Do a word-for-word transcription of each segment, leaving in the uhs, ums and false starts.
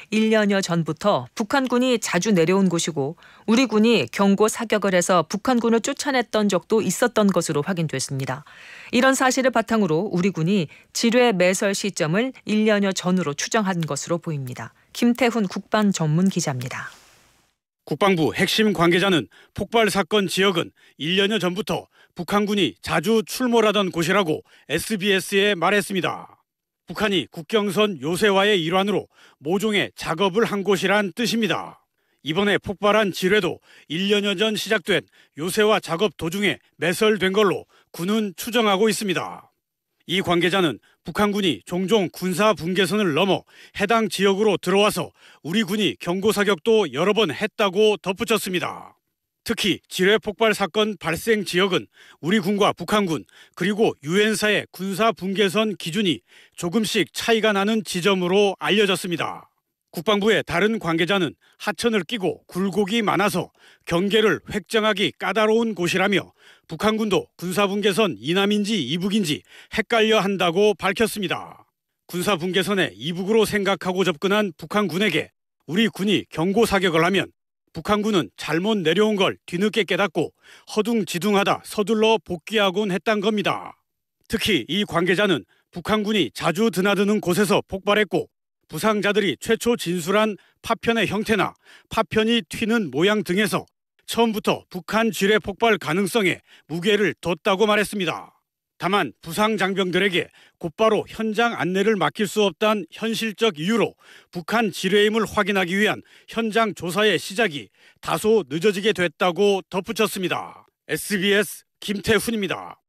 일 년여 전부터 북한군이 자주 내려온 곳이고 우리 군이 경고 사격을 해서 북한군을 쫓아냈던 적도 있었던 것으로 확인됐습니다. 이런 사실을 바탕으로 우리 군이 지뢰 매설 시점을 일 년여 전으로 추정한 것으로 보입니다. 김태훈 국방 전문 기자입니다. 국방부 핵심 관계자는 폭발 사건 지역은 일 년여 전부터 북한군이 자주 출몰하던 곳이라고 에스비에스에 말했습니다. 북한이 국경선 요새화의 일환으로 모종의 작업을 한 곳이란 뜻입니다. 이번에 폭발한 지뢰도 일 년여 전 시작된 요새화 작업 도중에 매설된 걸로 군은 추정하고 있습니다. 이 관계자는 북한군이 종종 군사 분계선을 넘어 해당 지역으로 들어와서 우리 군이 경고 사격도 여러 번 했다고 덧붙였습니다. 특히 지뢰 폭발 사건 발생 지역은 우리 군과 북한군 그리고 유엔사의 군사 분계선 기준이 조금씩 차이가 나는 지점으로 알려졌습니다. 국방부의 다른 관계자는 하천을 끼고 굴곡이 많아서 경계를 획정하기 까다로운 곳이라며 북한군도 군사분계선 이남인지 이북인지 헷갈려 한다고 밝혔습니다. 군사분계선의 이북으로 생각하고 접근한 북한군에게 우리 군이 경고 사격을 하면 북한군은 잘못 내려온 걸 뒤늦게 깨닫고 허둥지둥하다 서둘러 복귀하곤 했단 겁니다. 특히 이 관계자는 북한군이 자주 드나드는 곳에서 폭발했고 부상자들이 최초 진술한 파편의 형태나 파편이 튀는 모양 등에서 처음부터 북한 지뢰 폭발 가능성에 무게를 뒀다고 말했습니다. 다만 부상 장병들에게 곧바로 현장 안내를 맡길 수 없다는 현실적 이유로 북한 지뢰임을 확인하기 위한 현장 조사의 시작이 다소 늦어지게 됐다고 덧붙였습니다. 에스비에스 김태훈입니다.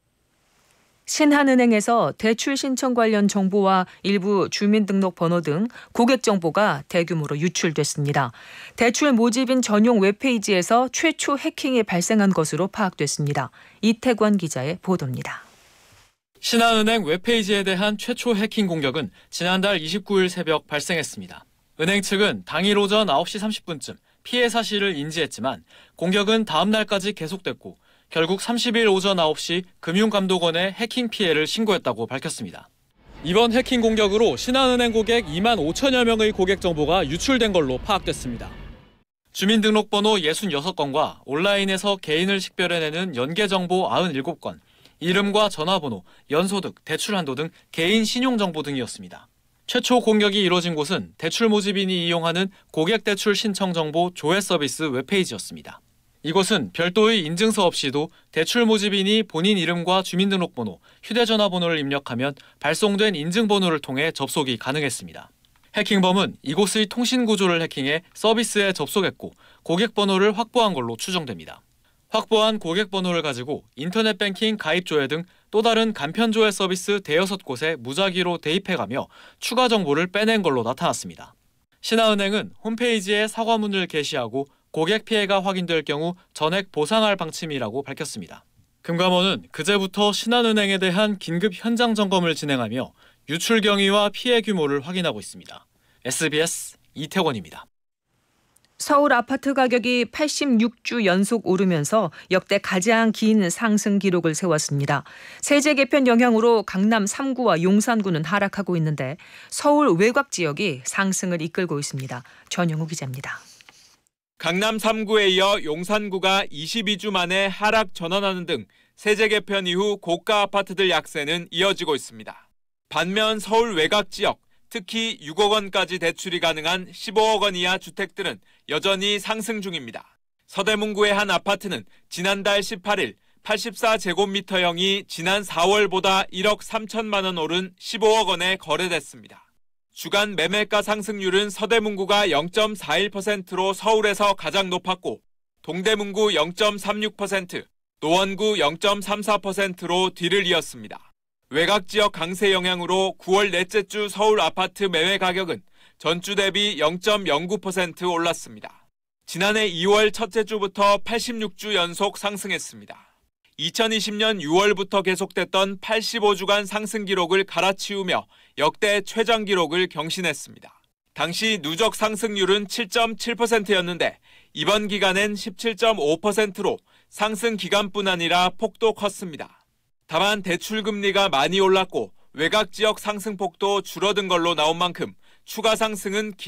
신한은행에서 대출 신청 관련 정보와 일부 주민등록번호 등 고객 정보가 대규모로 유출됐습니다. 대출 모집인 전용 웹페이지에서 최초 해킹이 발생한 것으로 파악됐습니다. 이태권 기자의 보도입니다. 신한은행 웹페이지에 대한 최초 해킹 공격은 지난달 이십구일 새벽 발생했습니다. 은행 측은 당일 오전 아홉 시 삼십 분쯤 피해 사실을 인지했지만 공격은 다음 날까지 계속됐고 결국 삼십일 오전 아홉 시 금융감독원에 해킹 피해를 신고했다고 밝혔습니다. 이번 해킹 공격으로 신한은행 고객 이만 오천여 명의 고객 정보가 유출된 걸로 파악됐습니다. 주민등록번호 육십육 건과 온라인에서 개인을 식별해내는 연계정보 구십칠 건, 이름과 전화번호, 연소득, 대출 한도 등 개인 신용정보 등이었습니다. 최초 공격이 이뤄진 곳은 대출 모집인이 이용하는 고객대출 신청정보 조회 서비스 웹페이지였습니다. 이곳은 별도의 인증서 없이도 대출 모집인이 본인 이름과 주민등록번호, 휴대전화번호를 입력하면 발송된 인증번호를 통해 접속이 가능했습니다. 해킹범은 이곳의 통신구조를 해킹해 서비스에 접속했고 고객번호를 확보한 걸로 추정됩니다. 확보한 고객번호를 가지고 인터넷 뱅킹 가입 조회 등 또 다른 간편 조회 서비스 대여섯 곳에 무작위로 대입해가며 추가 정보를 빼낸 걸로 나타났습니다. 신한은행은 홈페이지에 사과문을 게시하고 고객 피해가 확인될 경우 전액 보상할 방침이라고 밝혔습니다. 금감원은 그제부터 신한은행에 대한 긴급 현장 점검을 진행하며 유출 경위와 피해 규모를 확인하고 있습니다. 에스비에스 이태원입니다. 서울 아파트 가격이 팔십육 주 연속 오르면서 역대 가장 긴 상승 기록을 세웠습니다. 세제 개편 영향으로 강남 삼 구와 용산구는 하락하고 있는데 서울 외곽 지역이 상승을 이끌고 있습니다. 전영우 기자입니다. 강남 삼 구에 이어 용산구가 이십이 주 만에 하락 전환하는 등 세제 개편 이후 고가 아파트들 약세는 이어지고 있습니다. 반면 서울 외곽 지역, 특히 육억 원까지 대출이 가능한 십오억 원 이하 주택들은 여전히 상승 중입니다. 서대문구의 한 아파트는 지난달 십팔일 팔십사 제곱미터형이 지난 사월보다 일억 삼천만 원 오른 십오억 원에 거래됐습니다. 주간 매매가 상승률은 서대문구가 영 점 사일 퍼센트로 서울에서 가장 높았고 동대문구 영 점 삼육 퍼센트, 노원구 영 점 삼사 퍼센트로 뒤를 이었습니다. 외곽 지역 강세 영향으로 구월 넷째 주 서울 아파트 매매 가격은 전주 대비 영 점 영구 퍼센트 올랐습니다. 지난해 이월 첫째 주부터 팔십육 주 연속 상승했습니다. 이천이십 년 유월부터 계속됐던 팔십오 주간 상승 기록을 갈아치우며 역대 최장 기록을 경신했습니다. 당시 누적 상승률은 칠 점 칠 퍼센트였는데 이번 기간엔 십칠 점 오 퍼센트로 상승 기간뿐 아니라 폭도 컸습니다. 다만 대출 금리가 많이 올랐고 외곽 지역 상승폭도 줄어든 걸로 나온 만큼 추가 상승은 기